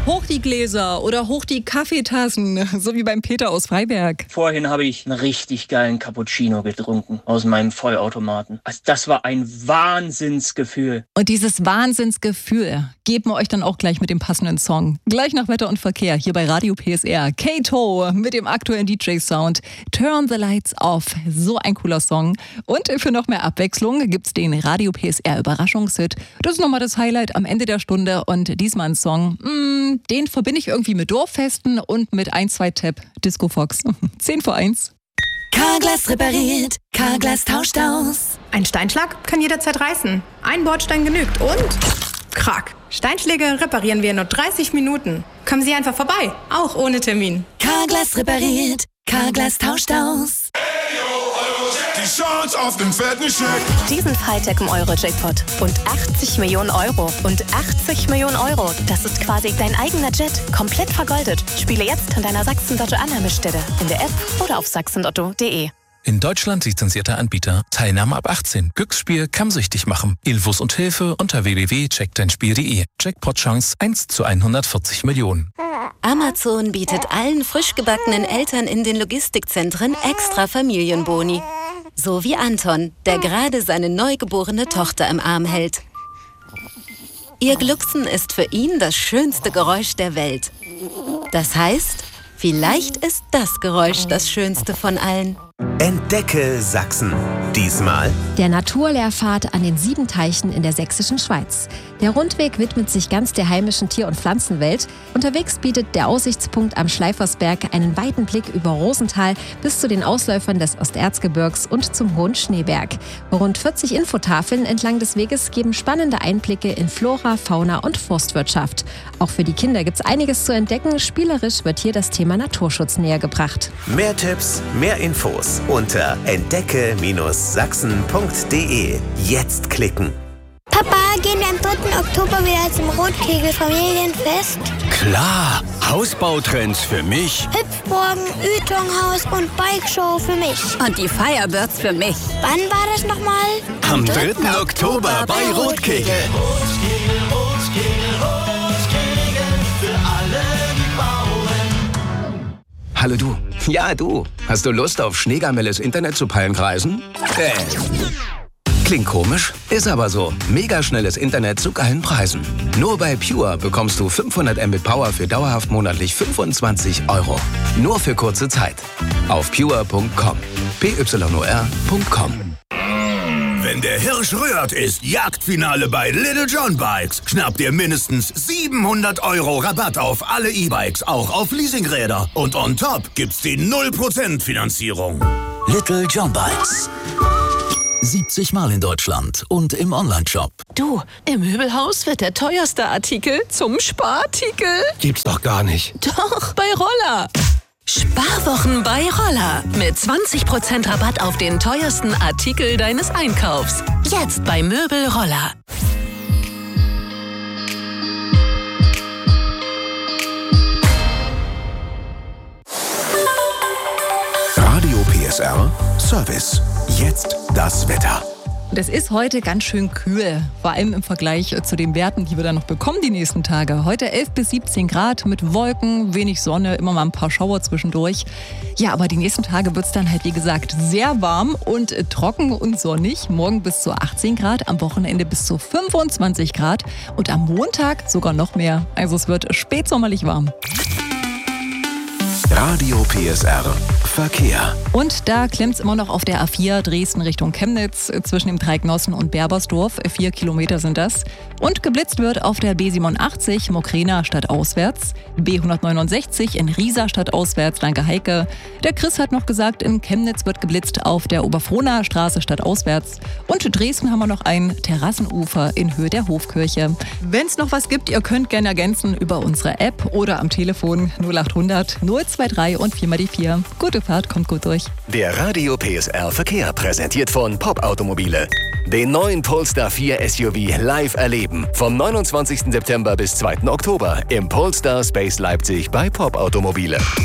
Hoch die Gläser oder hoch die Kaffeetassen, so wie beim Peter aus Freiberg. Vorhin habe ich einen richtig geilen Cappuccino getrunken aus meinem Vollautomaten. Also das war ein Wahnsinnsgefühl. Und dieses Wahnsinnsgefühl geben wir euch dann auch gleich mit dem passenden Song. Gleich nach Wetter und Verkehr hier bei Radio PSR. Kato mit dem aktuellen DJ-Sound. Turn the Lights Off. So ein cooler Song. Und für noch mehr Abwechslung gibt's den Radio PSR Überraschungshit. Das ist nochmal das Highlight am Ende der Stunde. Und diesmal ein Song, den verbinde ich irgendwie mit Dorffesten und mit 1-2-Tap Disco Fox. 10 vor 1. Carglass repariert, Carglass tauscht aus. Ein Steinschlag kann jederzeit reißen. Ein Bordstein genügt und krack. Steinschläge reparieren wir in nur 30 Minuten. Kommen Sie einfach vorbei, auch ohne Termin. Carglass repariert, Carglass tauscht aus. Die Chance auf den fetten Scheck. Diesen Freitag im Euro-Jackpot. Und 80 Millionen Euro. Und 80 Millionen Euro. Das ist quasi dein eigener Jet. Komplett vergoldet. Spiele jetzt an deiner Sachsen-Lotto-Annahmestelle. In der App oder auf sachsenlotto.de. In Deutschland lizenzierter Anbieter. Teilnahme ab 18. Glücksspiel kann süchtig machen. Infos und Hilfe unter www.checkdeinspiel.de. Jackpot-Chance 1 zu 140 Millionen. Amazon bietet allen frisch gebackenen Eltern in den Logistikzentren extra Familienboni. So wie Anton, der gerade seine neugeborene Tochter im Arm hält. Ihr Glucksen ist für ihn das schönste Geräusch der Welt. Das heißt, vielleicht ist das Geräusch das schönste von allen. Entdecke Sachsen. Diesmal der Naturlehrpfad an den 7 Teichen in der sächsischen Schweiz. Der Rundweg widmet sich ganz der heimischen Tier- und Pflanzenwelt. Unterwegs bietet der Aussichtspunkt am Schleifersberg einen weiten Blick über Rosental bis zu den Ausläufern des Osterzgebirgs und zum Hohen Schneeberg. Rund 40 Infotafeln entlang des Weges geben spannende Einblicke in Flora, Fauna und Forstwirtschaft. Auch für die Kinder gibt's einiges zu entdecken. Spielerisch wird hier das Thema Naturschutz näher gebracht. mehr Tipps, mehr Infos unter entdecke-sachsen.de. Jetzt klicken. Papa, gehen wir am 3. Oktober wieder zum Rotkegel-Familienfest? Klar, Hausbautrends für mich. Hüpfburgen, Ytonghaus und Bikeshow für mich. Und die Firebirds für mich. Wann war das nochmal? Am 3. Oktober bei Rotkegel. Rotkegel, für alle, die bauen. Hallo du. Ja, du. Hast du Lust auf Schneegamelles Internet zu Pallenkreisen? Klingt komisch, ist aber so. Mega schnelles Internet zu geilen Preisen. Nur bei Pure bekommst du 500 Mbit Power für dauerhaft monatlich 25 €. Nur für kurze Zeit. Auf pure.com. pyor.com. Wenn der Hirsch rührt, ist Jagdfinale bei Little John Bikes. Schnapp dir mindestens 700 € Rabatt auf alle E-Bikes, auch auf Leasingräder. Und on top gibt's die 0% Finanzierung. Little John Bikes. 70 Mal in Deutschland und im Onlineshop. Du, im Möbelhaus wird der teuerste Artikel zum Sparartikel. Gibt's doch gar nicht. Doch, bei Roller. Sparwochen bei Roller. Mit 20% Rabatt auf den teuersten Artikel deines Einkaufs. Jetzt bei Möbel Roller. Radio PSR Service. Jetzt das Wetter. Das ist heute ganz schön kühl, vor allem im Vergleich zu den Werten, die wir dann noch bekommen die nächsten Tage. Heute 11 bis 17 Grad mit Wolken, wenig Sonne, immer mal ein paar Schauer zwischendurch. Ja, aber die nächsten Tage wird es dann halt, wie gesagt, sehr warm und trocken und sonnig. Morgen bis zu 18 Grad, am Wochenende bis zu 25 Grad und am Montag sogar noch mehr. Also es wird spätsommerlich warm. Radio PSR Verkehr. Und da klemmt es immer noch auf der A4 Dresden Richtung Chemnitz zwischen dem Dreignossen und Berbersdorf. 4 Kilometer sind das. Und geblitzt wird auf der B87 Mokrena stadtauswärts, B169 in Riesa stadtauswärts, danke Heike. Der Chris hat noch gesagt, in Chemnitz wird geblitzt auf der Oberfrohnaer Straße stadtauswärts. Und Dresden haben wir noch ein Terrassenufer in Höhe der Hofkirche. Wenn es noch was gibt, ihr könnt gerne ergänzen über unsere App oder am Telefon 0800 023 und 4 mal die 4. Gute Fahrt, kommt gut durch. Der Radio PSR Verkehr präsentiert von Pop Automobile. Den neuen Polestar 4 SUV live erleben. Vom 29. September bis 2. Oktober im Polestar Space Leipzig bei Pop Automobile.